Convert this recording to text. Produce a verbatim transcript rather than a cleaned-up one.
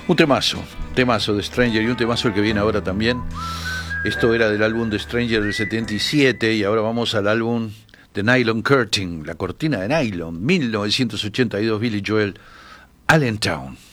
Un temazo, temazo de Stranger y un temazo el que viene ahora también. Esto era del álbum de Stranger del setenta y siete y ahora vamos al álbum de Nylon Curtain, la cortina de nylon, mil novecientos ochenta y dos, Billy Joel, Allentown.